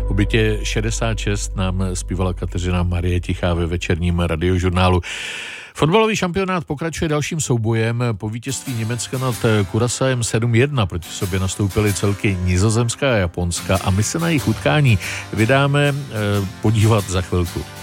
O bytě 66 nám zpívala Kateřina Marie Tichá ve večerním radiožurnálu. Fotbalový šampionát pokračuje dalším soubojem. Po vítězství Německa nad Curaçaem 7-1 proti sobě nastoupily celky Nizozemská a Japonska a my se na jejich utkání vydáme podívat za chvilku.